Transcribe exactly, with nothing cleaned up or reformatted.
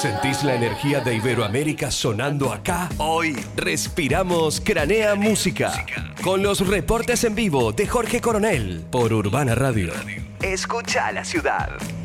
¿Sentís la energía de Iberoamérica sonando acá? Hoy respiramos Cranea Música con los reportes en vivo de Jorge Coronel por Urbana Radio. Escucha la ciudad.